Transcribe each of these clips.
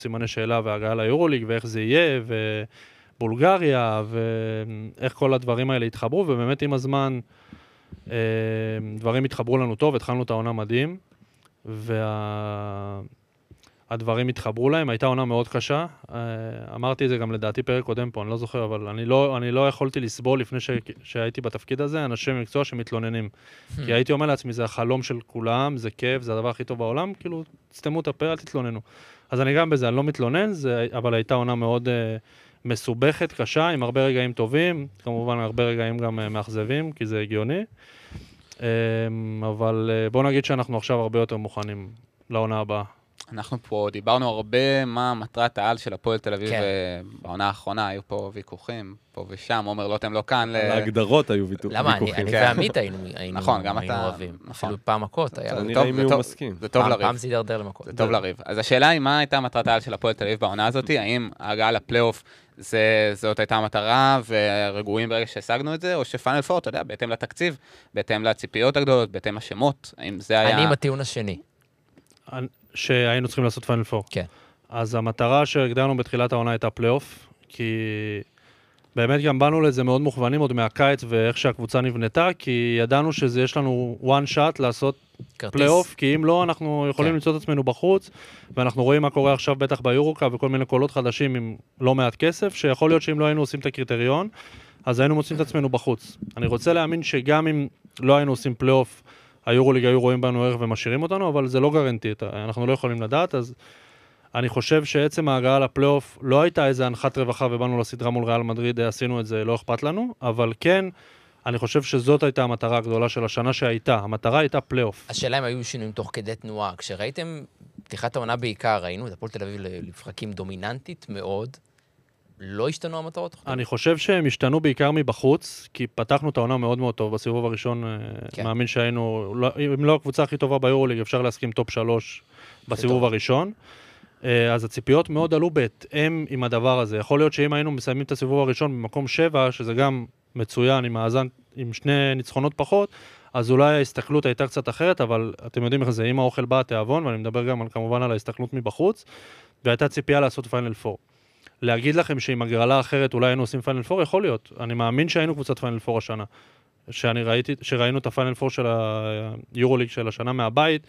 סימני שאלה והגעה ליורוליג, ואיך זה יהיה, ובולגריה, ואיך כל הדברים האלה התחברו, ובאמת עם הזמן דברים התחברו לנו טוב, התחלנו את העונה מדהים, הדברים התחברו להם, הייתה עונה מאוד קשה, אמרתי את זה גם לדעתי פרק קודם פה, אני לא זוכר, אבל אני לא יכולתי לסבול לפני שהייתי בתפקיד הזה, אנשי מקצוע שמתלוננים. כי הייתי אומר לעצמי, זה החלום של כולם, זה כיף, זה הדבר הכי טוב בעולם, כאילו, תסתמו את הפה, אל תתלוננו. אז אני גם בזה, אני לא מתלונן, אבל הייתה עונה מאוד מסובכת, קשה, עם הרבה רגעים טובים, כמובן הרבה רגעים גם מאכזבים, כי זה הגיוני. אבל בוא נגיד שאנחנו עכשיו הרבה יותר מוכנים לעונה הבאה. אנחנו פה דיברנו הרבה מה מטרת העל של הפועל תל אביב בעונה האחרונה, היו פה ויכוחים, פה ושם, עומר לוטם לא כאן. להגדרות היו ויכוחים. למה? אני ועמית היינו אוהבים. אפילו פעם מכות. נראה אם הוא מסכים. זה טוב לריב. פעם זה ידרדר למכות. זה טוב לריב. אז השאלה היא מה הייתה מטרת העל של הפועל תל אביב בעונה הזאת, האם ההגעה לפלייאוף זאת הייתה המטרה ורגועים ברגע שהשגנו את זה, או שפיינל פור, אתה יודע, בהתאם לתקציב, בהתאם לציפיות הגדולות, בהתאם לשמות, האם זה היה... אני עם הטיעון השני. שהיינו צריכים לעשות פיינל פור. כן. אז המטרה שהגדרנו בתחילת העונה הייתה פלייאוף, כי באמת גם באנו לזה מאוד מוכוונים עוד מהקיץ ואיך שהקבוצה נבנתה, כי ידענו שיש לנו one shot לעשות פלייאוף, כי אם לא, אנחנו יכולים למצוא את עצמנו בחוץ, ואנחנו רואים מה קורה עכשיו בטח ביורוקה וכל מיני קולות חדשים עם לא מעט כסף, שיכול להיות שאם לא היינו עושים את הקריטריון, אז היינו מוצאים את עצמנו בחוץ. אני רוצה להאמין שגם אם לא היינו עושים פלייאוף, היורוליג היו רואים בנו ערך ומשאירים אותנו, אבל זה לא גרנטי, אנחנו לא יכולים לדעת, אז אני חושב שעצם ההגעה לפלייאוף לא הייתה איזה הנחת רווחה ובאנו לסדרה מול ריאל מדריד, עשינו את זה, לא אכפת לנו, אבל כן, אני חושב שזאת הייתה המטרה הגדולה של השנה שהייתה, המטרה הייתה פלייאוף. השאלה אם היו שינויים תוך כדי תנועה, כשראיתם פתיחת העונה בעיקר, ראינו את הפועל תל אביב לפרקים דומיננטית מאוד, לא השתנו המטרות? אני חושב שהם השתנו בעיקר מבחוץ, כי פתחנו את העונה מאוד מאוד טוב, בסיבוב הראשון מאמין שהיינו, אם לא הקבוצה הכי טובה ביורוליג, אפשר להסכים טופ 3 בסיבוב הראשון, אז הציפיות מאוד עלו בהתאם עם הדבר הזה. יכול להיות שאם היינו מסיימים את הסיבוב הראשון במקום 7, שזה גם מצוין עם מאזן, עם 2 ניצחונות פחות, אז אולי ההסתכלות הייתה קצת אחרת, אבל אתם יודעים איך זה, אם האוכל בא התיאבון, ואני מדבר גם כמובן על ההסתכלות מבחוץ, והייתה ציפייה לעשות פיינל 4. להגיד לכם שעם הגרלה אחרת אולי היינו עושים פיינל 4, יכול להיות. אני מאמין שהיינו קבוצת פיינל 4 השנה. שראינו את הפיינל 4 של היורוליג של השנה מהבית,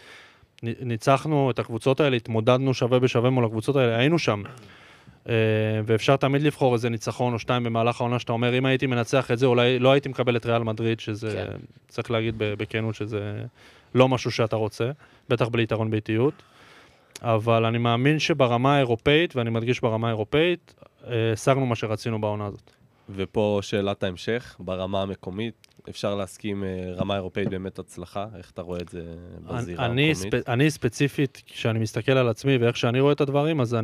ניצחנו את הקבוצות האלה, התמודדנו שווה בשווה מול הקבוצות האלה, היינו שם. ואפשר תמיד לבחור איזה ניצחון או 2 במהלך העונה, שאתה אומר, אם הייתי מנצח את זה, אולי לא הייתי מקבל את ריאל מדריד, שזה, צריך להגיד בכנות שזה לא משהו שאתה רוצה, בטח בלי יתרון ביתיות. אבל אני מאמין שברמה האירופאית, ואני מדגיש ברמה האירופאית, השגנו מה שרצינו בעונה הזאת. ופה שאלת ההמשך, ברמה המקומית, אפשר להסכים רמה אירופאית באמת הצלחה? איך אתה רואה את זה בזירה המקומית? אני ספציפית, כשאני מסתכל על עצמי ואיך שאני רואה את הדברים, אז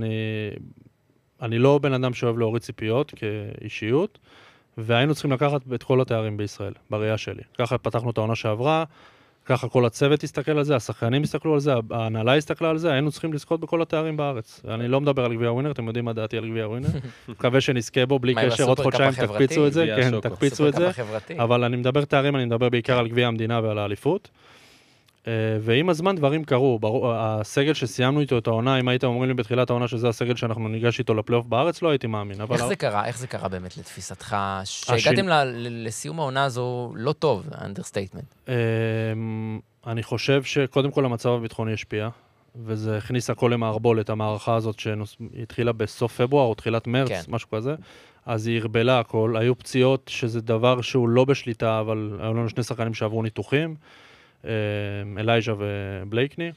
אני לא בן אדם שאוהב להוריד ציפיות כאישיות, והיינו צריכים לקחת את כל התארים בישראל, בראייה שלי. ככה פתחנו את העונה שעברה, ככה כל הצוות הסתכל על זה, השחקנים הסתכלו על זה, ההנהלה הסתכלה על זה, היינו צריכים לזכות בכל התארים בארץ. אני לא מדבר על גביע ווינר, אתם יודעים מה דעתי על גביע ווינר. מקווה שנזכה בו, בלי קשר, עוד חודשיים תקפיצו את זה, כן, תקפיצו את זה. אבל אני מדבר תארים, אני מדבר בעיקר על גביע המדינה ועל האליפות. ועם הזמן דברים קרו, הסגל שסיימנו איתו את העונה, אם הייתם אומרים לי בתחילת העונה שזה הסגל שאנחנו ניגש איתו לפלייאוף בארץ, לא הייתי מאמין. איך זה קרה באמת לתפיסתך? שהגעתם לסיום העונה הזו לא טוב, אנדרסטייטמנט. אני חושב שקודם כל המצב הביטחוני השפיע, וזה הכניס הכל למערבולת, המערכה הזאת שהתחילה בסוף פברואר או תחילת מרץ, משהו כזה, אז היא הרבלה הכל, היו פציעות שזה דבר שהוא לא בשליטה, אבל היו לנו 2 שחקנים שעברו ניתוחים, אלייג'ה ובלייקני,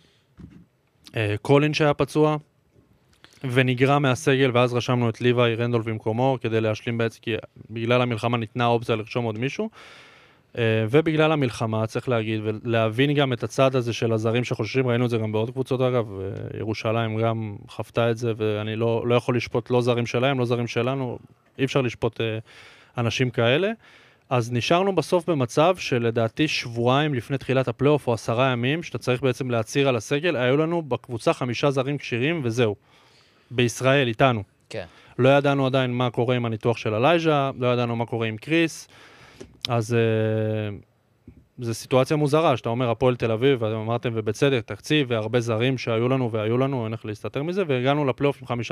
קולין שהיה פצוע, ונגרע מהסגל, ואז רשמנו את ליוואי רנדול במקומו, כדי להשלים בעצם, כי בגלל המלחמה ניתנה אופציה לרשום עוד מישהו, ובגלל המלחמה, צריך להגיד, ולהבין גם את הצד הזה של הזרים שחוששים, ראינו את זה גם בעוד קבוצות אגב, ירושלים גם חפתה את זה, ואני לא יכול לשפוט לא זרים שלהם, לא זרים שלנו, אי אפשר לשפוט אנשים כאלה, אז נשארנו בסוף במצב שלדעתי שבועיים לפני תחילת הפלייאוף או 10 ימים, שאתה צריך בעצם להצהיר על הסגל, היו לנו בקבוצה 5 זרים כשירים וזהו. בישראל, איתנו. כן. לא ידענו עדיין מה קורה עם הניתוח של אלייג'ה, לא ידענו מה קורה עם קריס, אז זו סיטואציה מוזרה, שאתה אומר, הפועל תל אביב, ואתם אמרתם, ובצדק, תקציב, והרבה זרים שהיו לנו, אין איך להסתתר מזה, והגענו לפלייאוף עם 5